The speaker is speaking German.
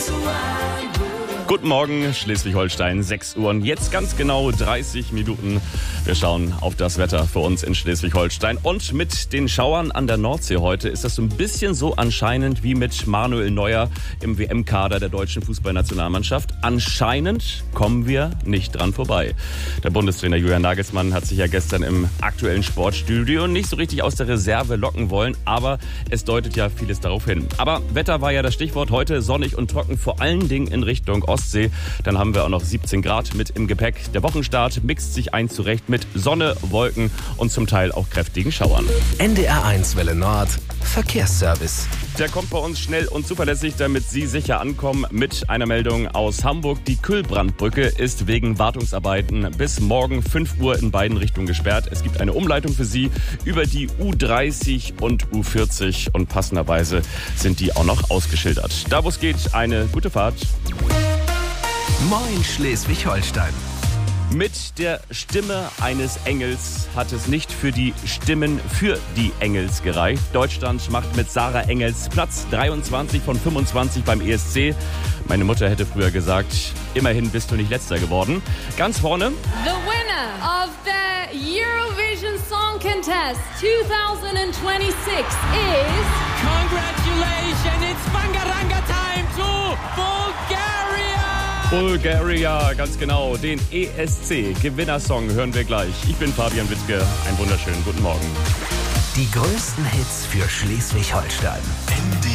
Guten Morgen, Schleswig-Holstein, 6 Uhr und jetzt ganz genau 30 Minuten. Wir schauen auf das Wetter für uns in Schleswig-Holstein. Und mit den Schauern an der Nordsee heute ist das so ein bisschen so anscheinend wie mit Manuel Neuer im WM-Kader der deutschen Fußballnationalmannschaft. Anscheinend kommen wir nicht dran vorbei. Der Bundestrainer Julian Nagelsmann hat sich ja gestern im aktuellen Sportstudio nicht so richtig aus der Reserve locken wollen, aber es deutet ja vieles darauf hin. Aber Wetter war ja das Stichwort heute, sonnig und trocken, vor allen Dingen in Richtung Ostsee. Dann haben wir auch noch 17 Grad mit im Gepäck. Der Wochenstart mixt sich ein zurecht mit Sonne, Wolken und zum Teil auch kräftigen Schauern. NDR1 Welle Nord, Verkehrsservice. Der kommt bei uns schnell und zuverlässig, damit Sie sicher ankommen, mit einer Meldung aus Hamburg. Die Kühlbrandbrücke ist wegen Wartungsarbeiten bis morgen 5 Uhr in beiden Richtungen gesperrt. Es gibt eine Umleitung für Sie über die U30 und U40 und passenderweise sind die auch noch ausgeschildert. Da wo es geht, eine gute Fahrt. Moin Schleswig-Holstein. Mit der Stimme eines Engels hat es nicht für die Stimmen für die Engels gereicht. Deutschland macht mit Sarah Engels Platz 23 von 25 beim ESC. Meine Mutter hätte früher gesagt, immerhin bist du nicht Letzter geworden. Ganz vorne. The winner of the Eurovision Song Contest 2026 is... Congratulations, it's Bangaranga time to Bulgaria! Bulgaria, ganz genau. Den ESC-Gewinnersong hören wir gleich. Ich bin Fabian Wittke. Einen wunderschönen guten Morgen. Die größten Hits für Schleswig-Holstein.